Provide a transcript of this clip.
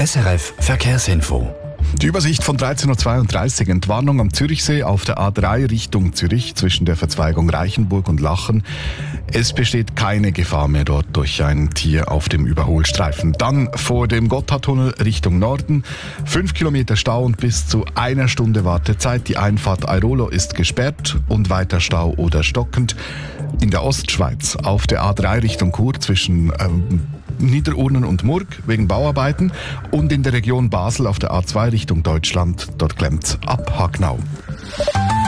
SRF Verkehrsinfo. Die Übersicht von 13.32 Uhr. Entwarnung am Zürichsee auf der A3 Richtung Zürich zwischen der Verzweigung Reichenburg und Lachen. Es besteht keine Gefahr mehr dort durch ein Tier auf dem Überholstreifen. Dann vor dem Gotthardtunnel Richtung Norden. 5 Kilometer Stau und bis zu 1 Stunde Wartezeit. Die Einfahrt Airolo ist gesperrt und weiter Stau oder stockend. In der Ostschweiz auf der A3 Richtung Chur zwischen Niederurnen und Murg wegen Bauarbeiten und in der Region Basel auf der A2 Richtung Deutschland, dort klemmt's ab Hagnau.